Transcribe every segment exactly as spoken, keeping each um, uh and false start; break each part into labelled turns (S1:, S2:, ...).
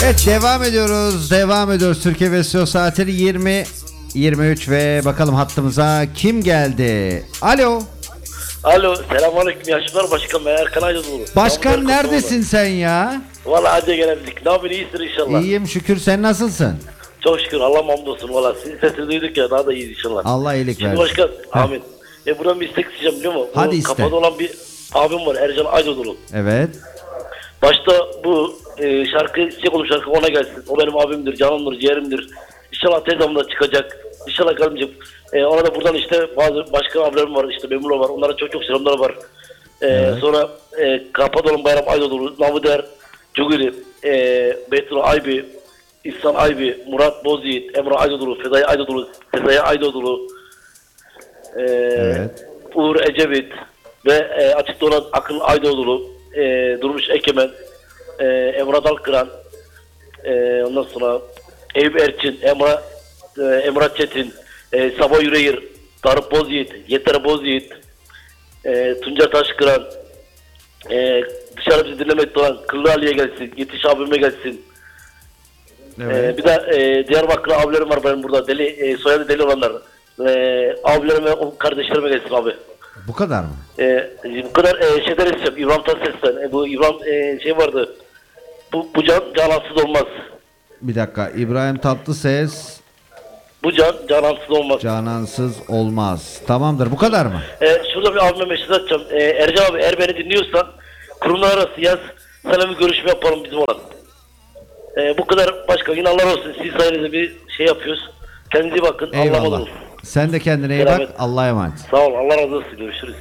S1: Evet, devam ediyoruz. Devam ediyoruz. Türkiye ve Sio saatleri yirmi yirmi üç ve bakalım hattımıza kim geldi? Alo.
S2: Alo, selamünaleyküm yaşlılar başkan, ben Erkan Aydoğdu.
S1: Başkan neredesin sen ya?
S2: Valla hadi gelebildik. Ne yapıyorsun, iyisin inşallah?
S1: İyiyim şükür, sen nasılsın?
S2: Çok şükür, Allah hamdolsun valla. Sizin sesini duyduk ya, daha da iyiyiz inşallah.
S1: Allah iyilik
S2: Şimdi
S1: versin.
S2: başkan, amin. E buradan bir istek isteyeceğim biliyor musun?
S1: Hadi
S2: Bu
S1: iste.
S2: Kafada olan bir abim var, Ercan Aydoğdu.
S1: Evet.
S2: Başta bu e, şarkı, çiçek olup şarkı ona gelsin. O benim abimdir, canımdır, ciğerimdir. İnşallah tez zamanda çıkacak. İnşallah karımcığım. E, ona da buradan işte bazı başka abilerim var, işte memurlar var. Onlara çok çok selamlar var. E,
S1: Evet.
S2: Sonra e, Kapadoğlu Bayram Aydoğdu, Navuder, Cuguli, e, Beytullah Aybi, İhsan Aybi, Murat Bozyiğit, Emre Aydoğdu, Fedaya Aydoğdu, Fedaya Aydoğdu, e,
S1: Evet.
S2: Uğur Ecevit ve e, açıkta olan Akın Aydoğdu, e, Durmuş Ekemen, e, Emrah Dalkıran, e, ondan sonra Eyüp Erçin, Emrah, e, Emrah Çetin, e, Sabah Yüreğir, Tarık Bozyiğit, Yeter Bozyiğit, e, Tuncer Taşkıran, e, dışarı bizi dinlemekte olan Kıllı Ali'ye gelsin, Yetiş abime gelsin.
S1: Evet.
S2: E, bir de e, Diyarbakır abilerim var benim burada, deli, e, soyadı deli olanlar. E, abilerime, o kardeşlerime gelsin abi.
S1: Bu kadar mı?
S2: E, bu kadar e, şeyler isteyeceğim, İbrahim Tatlıses'ten, e, bu İbrahim e, şey vardı, bu, bu can canansız olmaz.
S1: Bir dakika. İbrahim Tatlıses,
S2: Bu can canansız olmaz.
S1: canansız olmaz. Tamamdır. Bu kadar mı?
S2: E, şurada bir abime mesaj atacağım. E, Ercan abi, eğer beni dinliyorsan kurumlar arası yaz, sana bir görüşme yapalım bizim olan. E, bu kadar başka, yine Allah olsun, siz sayenizde bir şey yapıyoruz. Kendinize iyi bakın. Allah'a emanet
S1: Eyvallah.
S2: olun.
S1: Sen de kendine iyi
S2: Selamet.
S1: bak. Allah'a emanet.
S2: Sağ ol, Allah razı olsun, görüşürüz.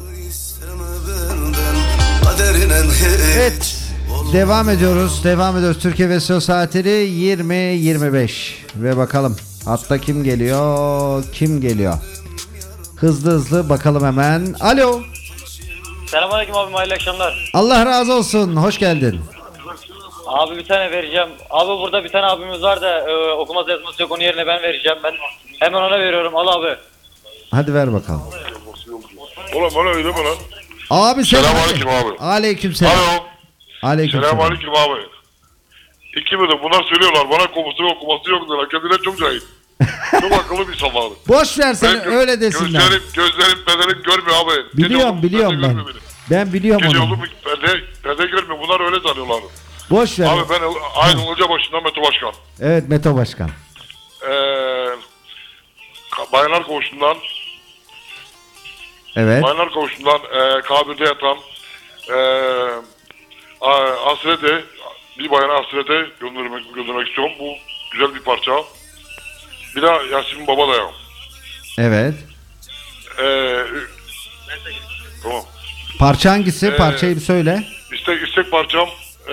S1: Evet. Devam ediyoruz. Devam ediyoruz. Türkiye ve Sio saatleri yirmi yirmi beş. Ve bakalım hatta kim geliyor? Kim geliyor? Hızlı hızlı bakalım hemen. Alo.
S3: Selamünaleyküm abim, hayırlı akşamlar.
S1: Allah razı olsun. Hoş geldin.
S3: Abi bir tane vereceğim. Abi burada bir tane abimiz var da e, okuması yazması yok, onun yerine ben vereceğim. Ben hemen ona veriyorum, al abi.
S1: Hadi ver bakalım.
S4: Ulan bana öyle mi lan?
S1: Abi sen.
S4: Selamünaleyküm abi.
S1: Aleyküm selam.
S4: Alo.
S1: Aleyküm selam.
S4: Selamünaleyküm abi. İki bölüm bunlar söylüyorlar. Bana komusu yok, okuması yok diyorlar. Kendileri çok cahil. Çok akıllı bir insan abi.
S1: Boş ver sen
S4: Ben gö-
S1: öyle desinler.
S4: Gözlerim, gözlerim, bedenim görmüyor abi. Gece
S1: Biliyorum
S4: oldu,
S1: biliyorum
S4: perde
S1: ben.
S4: görmüyor beni.
S1: Ben biliyorum
S4: Gece oldu
S1: onu.
S4: mu perde, perde görmüyor. Bunlar öyle sanıyorlar.
S1: Boş ver.
S4: Abi ben Aydın Hocabaşı'ndan Meto Başkan.
S1: Evet Meto Başkan.
S4: Ee, Bayanlar Koğuşu'ndan,
S1: Evet.
S4: Bayanlar Koğuşu'ndan e, kabirde yatan e, a- Hasret'e, bir bayana Hasret'e göndermek, göndermek istiyorum. Bu güzel bir parça. Bir de Yasemin Baba da ya.
S1: Evet.
S4: Ee, tamam.
S1: Parça hangisi?
S4: Ee,
S1: Parçayı bir söyle.
S4: İstek, istek parçam e,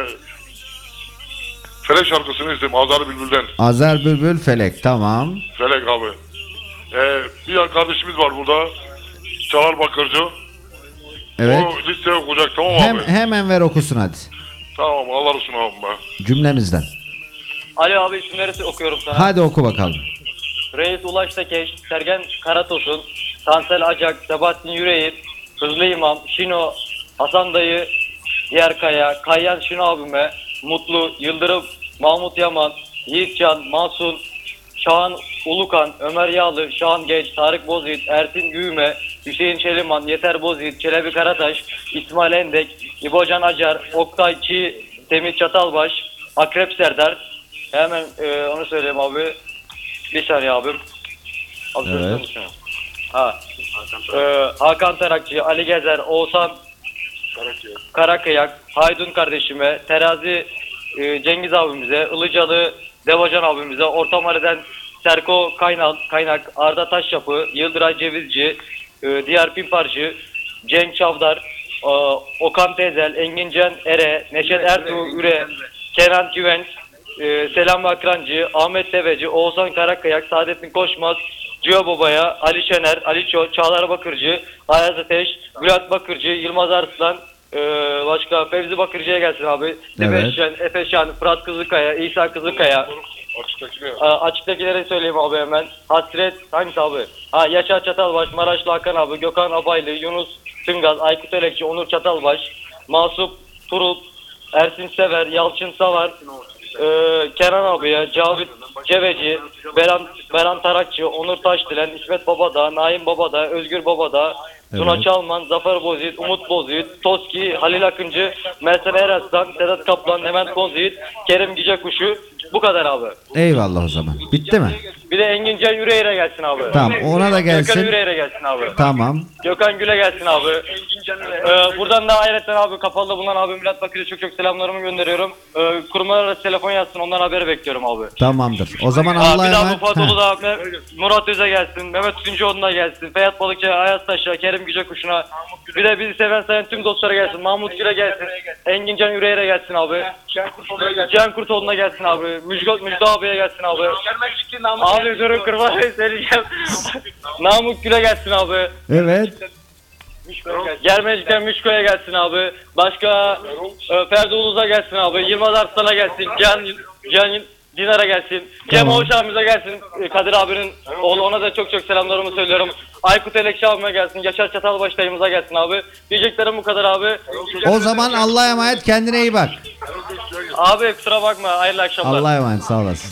S4: Felek şarkısını istedim Azar Bülbül'den.
S1: Azer Bülbül Felek. Tamam.
S4: Felek abi. Ee, bir kardeşimiz var burada. Çalar Bakırcı.
S1: Evet.
S4: O listeye okuyacak, tamam mı
S1: Hem,
S4: abi?
S1: hemen ver okusun hadi.
S4: Tamam, Allah olsun abi be.
S1: Cümlemizden.
S3: Alo abi, isimleri okuyorum sana.
S1: Hadi oku bakalım.
S3: Reis Ulaş Tekeş, Sergen Karatosun, Tansel Acak, Sabahattin Yüreğir, Hızlı İmam, Şino, Hasan Dayı, Yerkaya, Kayyan Şino abime, Mutlu, Yıldırım, Mahmut Yaman, Yiğitcan, Masun, Şahan Ulukan, Ömer Yağlı, Şahan Genç, Tarık Bozyiğit, Ersin Güğme, Hüseyin Çeliman, Yeter Bozyiğit, Çelebi Karataş, İsmail Endek, İbocan Acar, Oktay Çiğ, Temiz Çatalbaş, Akrep Serdar. Hemen e, onu söyleyeyim abi. Bir saniye abim. Abi
S1: Evet.
S3: söylesene şunu. Ha. Ee, Hakan Tarakçı, Ali Gezer, Oğuzhan Karakıyak, Haydun kardeşime, Terazi e, Cengiz abimize, Ilıcalı Devacan abimize, Orta Mahalle'den Serko Kaynak, Kaynak, Arda Taşyapı, Yıldıray Cevizci, e, Diyar Pimparcı, Cenk Çavdar, e, Okan Tezel, Engincan Ere, Neşet Ertuğ Üre, Kenan Güvenç, e, Selam Akrancı, Ahmet Deveci, Oğuzhan Karakıyak, Saadettin Koşmaz, Ciyo Baba'ya, Ali Şener, Ali Ço, Çağlar Bakırcı, Ayaz Ateş, Bülent Bakırcı, Yılmaz Arslan, e, başka Fevzi Bakırcı'ya gelsin abi.
S1: Evet.
S3: Efe Şen, Efe Şen, Fırat Kızılkaya, İsa Kızılkaya.
S4: Açıktakine.
S3: A, açıktakileri söyleyeyim abi hemen. Hasret hangisi abi? Ha, Yaşar Çatalbaş, Maraşlı Hakan abi, Gökhan Abaylı, Yunus Tıngaz, Aykut Elekçi, Onur Çatalbaş, Masup Turul, Ersin Sever, Yalçın Savar, e, Kenan abiye, Cavit Ceveci, Beran, Beran Tarakçı, Onur Taşdilen, İsmet Babadağ, Naim Babadağ, Özgür Babadağ, Tuna
S1: Evet.
S3: Çalman, Zafer Bozyiğit, Umut Bozyiğit, Toski, Halil Akıncı, Mersen Eraslan, Sedat Kaplan, Levent Bozyiğit, Kerim Gicekuşu. Bu kadar abi.
S1: Eyvallah o zaman. Bitti mi?
S3: Bir de Engin Can Yüreğir'e gelsin abi.
S1: Tamam, ona da gelsin.
S3: Gökhan Yüreğir'e gelsin abi.
S1: Tamam.
S3: Gökhan Gül'e gelsin abi. Ee, buradan da ayrıca abi kapalı bulunan abi Murat Bakır'a çok çok selamlarımı gönderiyorum. Ee, kurumlar arası telefon yazsın, ondan haberi bekliyorum abi.
S1: Tamamdır. O zaman
S3: Aa,
S1: Allah'a
S3: bir daha bu
S1: emanet.
S3: Fatolu
S1: Ha.
S3: da Murat Öz'e gelsin, Mehmet Tüncüoğlu'na gelsin, Feyyat Balıkçı, Ayaz Taş'a, Kerim Gücekuşu'na, bir de bizi seven sayan tüm dostlara gelsin, Mahmut Gül'e gelsin, Engin Can Yüreğir'e gelsin abi, Can Kurtoğlu'na gelsin abi, Müjde, Müjde abiye gelsin abi, abi durun kurban söyleyeceğim, Namık Gül'e gelsin abi,
S1: Evet.
S3: Germecik'ten Müşko'ya gelsin abi, başka e, Ferdi Uluz'a gelsin abi, Yılmaz Arslan'a gelsin, Can, Can Dinar'a gelsin, Cem
S1: Tamam.
S3: Oğuz abimize gelsin, e, Kadir abinin oğlu, ona da çok çok selamlarımı söylüyorum. Aykut Elekşi abime gelsin, Yaşar Çatalbaş dayımıza gelsin abi. Diyeceklerim bu kadar abi.
S1: O zaman Allah'a emanet, kendine iyi bak.
S3: Abi kusura bakma, hayırlı akşamlar.
S1: Allah'a emanet, sağ olasın.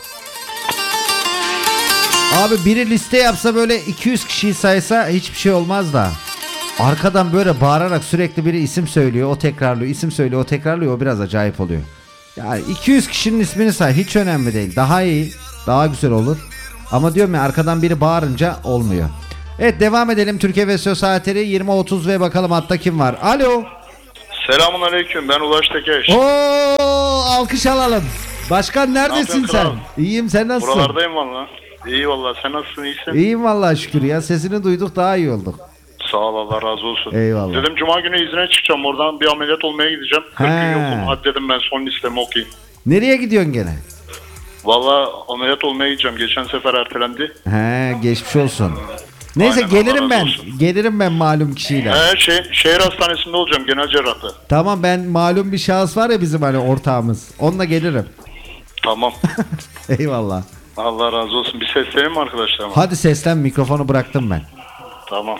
S1: Abi biri liste yapsa böyle iki yüz kişiyi saysa hiçbir şey olmaz da. Arkadan böyle bağırarak sürekli biri isim söylüyor, o tekrarlıyor, isim söylüyor, o tekrarlıyor, o biraz acayip oluyor. Yani iki yüz kişinin ismini say, hiç önemli değil. Daha iyi, daha güzel olur. Ama diyorum ya, arkadan biri bağırınca olmuyor. Evet, devam edelim. Türkiye ve Söz Saatleri yirmi otuz ve bakalım hatta kim var? Alo.
S5: Selamun aleyküm, ben Ulaş Tekeş.
S1: Oo, alkış alalım. Başkan neredesin
S5: Ne
S1: sen?
S5: yapıyorsun
S1: İyiyim, sen nasılsın?
S5: Buralardayım valla. İyi valla, sen nasılsın, iyisin?
S1: İyiyim vallahi şükür ya. Sesini duyduk, daha iyi olduk.
S5: Sağ ol, Allah razı olsun.
S1: Eyvallah.
S5: Dedim cuma günü izine çıkacağım, oradan bir ameliyat olmaya gideceğim. kırk
S1: He.
S5: gün yokum, hadi dedim ben son listemi okuyayım.
S1: Nereye gidiyorsun gene?
S5: Valla ameliyat olmaya gideceğim, geçen sefer ertelendi.
S1: He, geçmiş olsun. Neyse,
S5: Aynen, Allah
S1: gelirim
S5: razı
S1: ben.
S5: olsun.
S1: Gelirim ben malum kişiyle.
S5: He, şey, şehir hastanesinde olacağım, genel cerrahta.
S1: Tamam, ben malum bir şahıs var ya bizim hani ortağımız. Onunla gelirim.
S5: Tamam.
S1: Eyvallah.
S5: Allah razı olsun. Bir sesleneyim mi arkadaşlarıma?
S1: Hadi seslen, mikrofonu bıraktım ben.
S5: Tamam.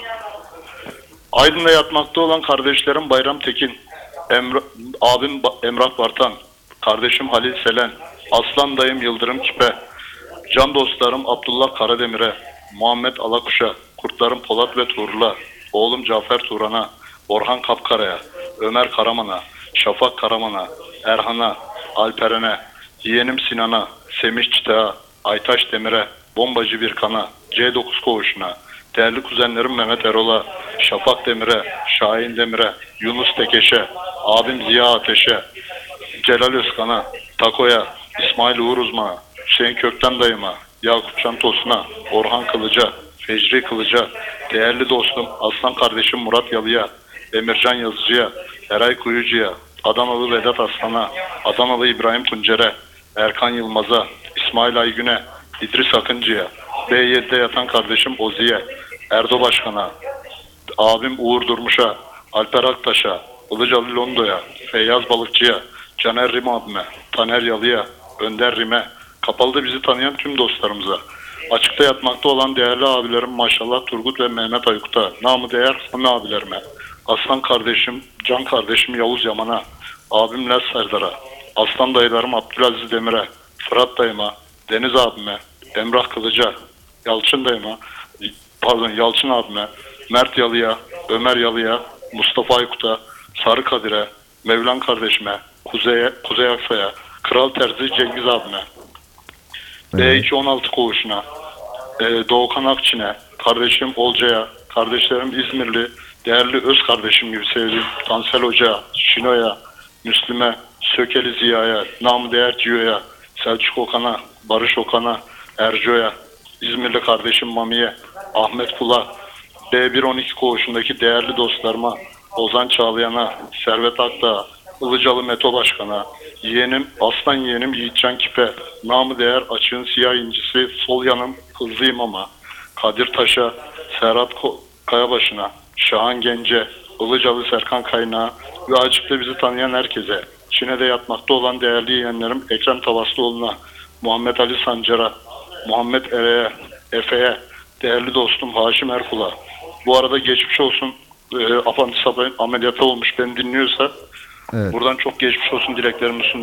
S5: Aydın'da yatmakta olan kardeşlerim Bayram Tekin, Emre, abim Ba- Emrah Bartan, kardeşim Halil Selen, aslan dayım Yıldırım Kipe, can dostlarım Abdullah Karademir'e, Muhammed Alakuş'a, kurtlarım Polat ve Tuğrul'a, oğlum Cafer Turan'a, Orhan Kapkara'ya, Ömer Karaman'a, Şafak Karaman'a, Erhan'a, Alperen'e, yeğenim Sinan'a, Semih Çıtak'a, Aytaş Demir'e, Bombacı Birkan'a, C dokuz Koğuşu'na, değerli kuzenlerim Mehmet Erol'a, Şafak Demir'e, Şahin Demir'e, Yunus Tekeş'e, abim Ziya Ateş'e, Celal Özkan'a, Tako'ya, İsmail Uğur Uzman'a, Hüseyin Kökten dayıma, Yakup Çantos'una, Orhan Kılıç'a, Fecri Kılıç'a, değerli dostum Aslan kardeşim Murat Yalı'ya, Emircan Yazıcı'ya, Eray Kuyucu'ya, Adanalı Vedat Aslan'a, Adanalı İbrahim Tuncer'e, Erkan Yılmaz'a, İsmail Aygün'e, İdris Akıncı'ya, B yedi'de yatan kardeşim Ozi'ye, Erdo Başkan'a, abim Uğur Durmuş'a, Alper Aktaş'a, Ilıcalı Londo'ya, Feyyaz Balıkçı'ya, Caner Rim abime, Taner Yalı'ya, Önder Rim'e, kapalıda bizi tanıyan tüm dostlarımıza, açıkta yatmakta olan değerli abilerim maşallah Turgut ve Mehmet Aykut'a, namı değer Sami abilerime, Aslan kardeşim, Can kardeşim Yavuz Yaman'a, abim Les Serdar'a, Aslan dayılarım Abdülaziz Demir'e, Fırat dayıma, Deniz abime, Emrah Kılıç'a, Yalçın dayıma, pardon Yalçın abime, Mert Yalı'ya, Ömer Yalı'ya, Mustafa Aykut'a, Sarı Kadir'e, Mevlan kardeşime, Kuzey'e, Kuzey Aksa'ya, Kral Terzi Cengiz abime, B iki on altı Koğuşu'na, e, Doğukan Akçin'e, kardeşim Olcay'a, kardeşlerim İzmirli, değerli öz kardeşim gibi sevdiğim Tansel Hoca, Şino'ya, Müslüme, Sökeli Ziya'ya, namı değer Ciyo'ya, Selçuk Okan'a, Barış Okan'a, Erco'ya, İzmirli kardeşim Mami'ye, Ahmet Kul'a, B bir on iki Koğuşu'ndaki değerli dostlarıma, Ozan Çağlayan'a, Servet Akdağ'a, Ilıcalı Meto Başkan'a, yeğenim, aslan yeğenim Yiğitcan Kipe, namı değer açığın siyah incisi, sol yanım hızlı imama, Kadir Taş'a, Serhat Ko- Kayabaşı'na, Şahan Gence, Ilıcalı Serkan Kaynağı ve açıkta bizi tanıyan herkese, Çin'de yatmakta olan değerli yeğenlerim Ekrem Tavaslıoğlu'na, Muhammed Ali Sancar'a, Muhammed Ere'ye, Efe'ye, değerli dostum Haşim Erkul'a. Bu arada geçmiş olsun, e, apandis ameliyatı olmuş, beni dinliyorsa
S1: Evet.
S5: buradan çok geçmiş olsun dileklerimi sunuyorum.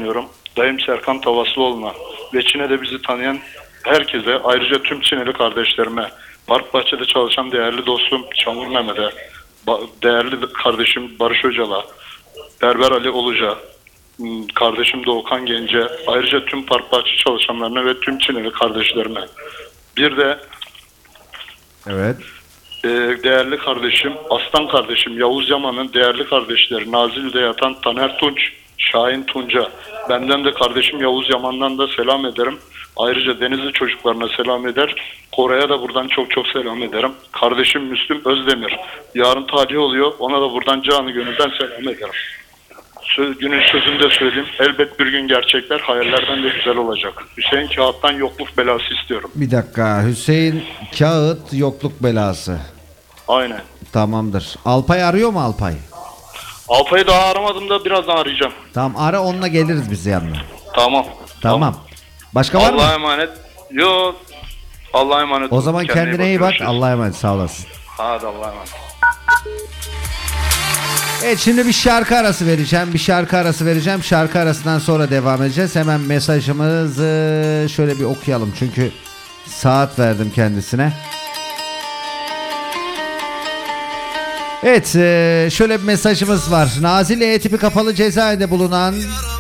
S5: dayım Serkan Tavaslıoğlu'na ve Çin'de bizi tanıyan herkese, ayrıca tüm Çineli kardeşlerime, Park Bahçe'de çalışan değerli dostum Çamur Mehmet'e, ba- değerli kardeşim Barış Öcal'a, Berber Ali Oluca, m, kardeşim Doğukan Gence, ayrıca tüm Park Bahçe çalışanlarına ve tüm Çineli kardeşlerime. Bir de
S1: Evet.
S5: e, değerli kardeşim, aslan kardeşim Yavuz Yaman'ın değerli kardeşleri Nazilli'de yatan Taner Tunç, Şahin Tunca. Benden de kardeşim Yavuz Yaman'dan da selam ederim. Ayrıca Denizli çocuklarına selam eder. Kore'ye da buradan çok çok selam ederim. Kardeşim Müslüm Özdemir. Yarın talih oluyor. Ona da buradan canı gönülden selam ederim. Söz, günün sözünü de söyleyeyim. Elbet bir gün gerçekler hayallerden de güzel olacak. Hüseyin Kağıt'tan yokluk belası istiyorum.
S1: Bir dakika. Hüseyin Kağıt yokluk belası.
S5: Aynen.
S1: Tamamdır. Alpay arıyor mu Alpay?
S5: Alpay'ı daha aramadım da birazdan arayacağım.
S1: Tamam, ara, onunla geliriz biz yanına.
S5: Tamam.
S1: Tamam. Başka var mı?
S5: Allah'a emanet. Yok. Allah'a emanet.
S1: O
S5: olun.
S1: zaman kendine iyi bak.
S5: görüşürüz.
S1: Allah'a emanet. Sağ olasın.
S5: Hadi Allah'a emanet.
S1: Evet, şimdi bir şarkı arası vereceğim. Bir şarkı arası vereceğim. Şarkı arasından sonra devam edeceğiz. Hemen mesajımızı şöyle bir okuyalım. Çünkü saat verdim kendisine. Evet, e, şöyle bir mesajımız var. Nazilli E tipi kapalı cezaevinde bulunan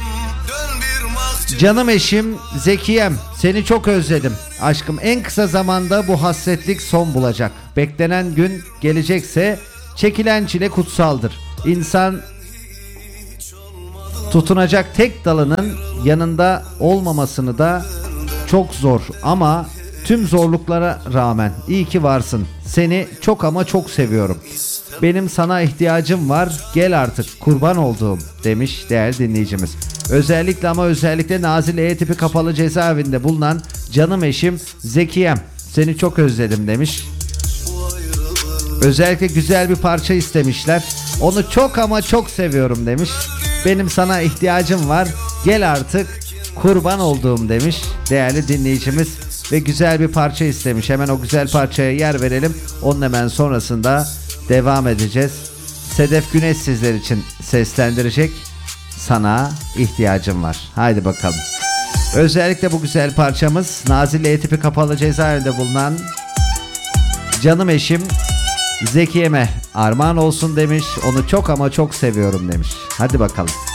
S1: canım eşim Zekiyem, seni çok özledim. Aşkım, en kısa zamanda bu hasretlik son bulacak. Beklenen gün gelecekse çekilen çile kutsaldır. İnsan tutunacak tek dalının yanında olmamasını da çok zor, ama tüm zorluklara rağmen iyi ki varsın. Seni çok ama çok seviyorum. Benim sana ihtiyacım var. Gel artık kurban olduğum demiş değerli dinleyicimiz. Özellikle ama özellikle Nazilli E tipi kapalı cezaevinde bulunan canım eşim Zekiyem, seni çok özledim demiş. Özellikle güzel bir parça istemişler. Onu çok ama çok seviyorum demiş. Benim sana ihtiyacım var. Gel artık kurban olduğum demiş değerli dinleyicimiz. Ve güzel bir parça istemiş. Hemen o güzel parçaya yer verelim. Onun hemen sonrasında devam edeceğiz. Sedef Güneş sizler için seslendirecek. Sana ihtiyacım var. Haydi bakalım. Özellikle bu güzel parçamız Nazilli E tipi kapalı cezaevinde bulunan canım eşim Zekiyem'e armağan olsun demiş. Onu çok ama çok seviyorum demiş. Hadi bakalım.